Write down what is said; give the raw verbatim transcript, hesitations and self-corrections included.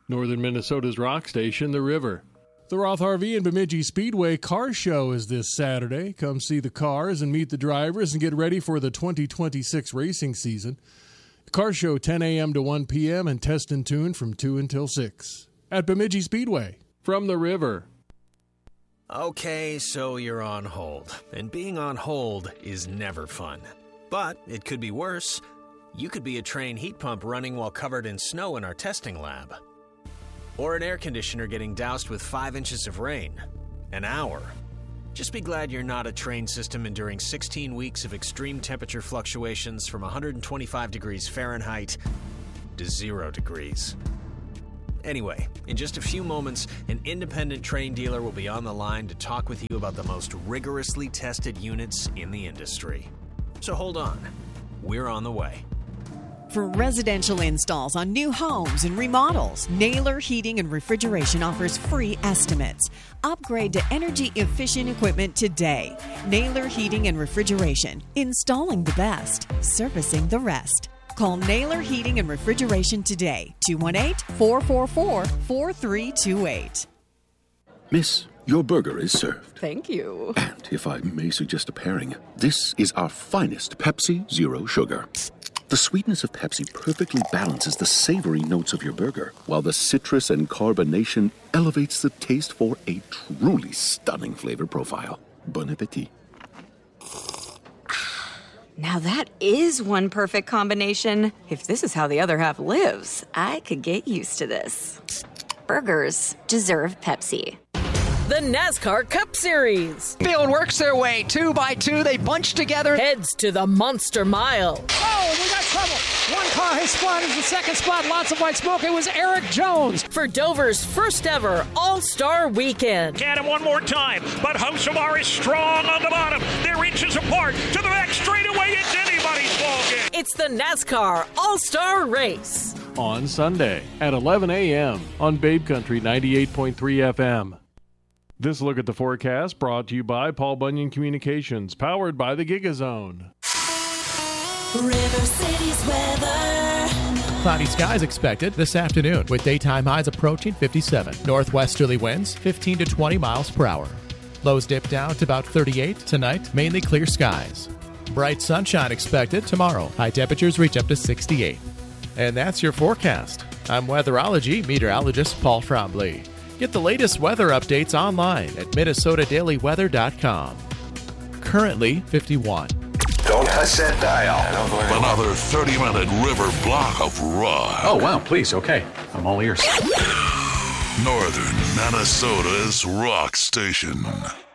Northern Minnesota's rock station, The River. The Roth R V and Bemidji Speedway Car Show is this Saturday. Come see the cars and meet the drivers and get ready for the twenty twenty-six racing season. The car show ten a.m. to one p.m. and test and tune from two until six at Bemidji Speedway. From The River. Okay, so you're on hold. And being on hold is never fun. But it could be worse. You could be a Trane heat pump running while covered in snow in our testing lab. Or an air conditioner getting doused with five inches of rain. An hour. Just be glad you're not a Trane system enduring sixteen weeks of extreme temperature fluctuations from one hundred twenty-five degrees Fahrenheit to zero degrees. Anyway, in just a few moments, an independent Trane dealer will be on the line to talk with you about the most rigorously tested units in the industry. So hold on. We're on the way. For residential installs on new homes and remodels, Naylor Heating and Refrigeration offers free estimates. Upgrade to energy-efficient equipment today. Naylor Heating and Refrigeration. Installing the best. Servicing the rest. Call Naylor Heating and Refrigeration today. two one eight, four four four, four three two eight. Miss, your burger is served. Thank you. And if I may suggest a pairing, this is our finest Pepsi Zero Sugar. The sweetness of Pepsi perfectly balances the savory notes of your burger, while the citrus and carbonation elevates the taste for a truly stunning flavor profile. Bon appetit. Now that is one perfect combination. If this is how the other half lives, I could get used to this. Burgers deserve Pepsi. The NASCAR Cup Series. Field works their way two by two. They bunch together. Heads to the Monster Mile. Oh, we got trouble. One car has spotted the second spot. Lots of white smoke. It was Eric Jones. For Dover's first ever All-Star Weekend. Get him one more time. But Hosamar is strong on the bottom. They're inches apart. To the back straightaway. It's anybody's ballgame. It's the NASCAR All-Star Race. On Sunday at eleven a.m. on Babe Country ninety-eight point three F M. This look at the forecast brought to you by Paul Bunyan Communications, powered by the GigaZone. River City's weather. Cloudy skies expected this afternoon with daytime highs approaching fifty-seven. Northwesterly winds fifteen to twenty miles per hour. Lows dip down to about thirty-eight. Tonight, mainly clear skies. Bright sunshine expected tomorrow. High temperatures reach up to sixty-eight. And that's your forecast. I'm weatherology meteorologist Paul Frombley. Get the latest weather updates online at Minnesota Daily Weather dot com. Currently fifty-one. Don't touch that dial. Another thirty-minute river block of rock. Oh, wow, please, okay. I'm all ears. Northern Minnesota's rock station.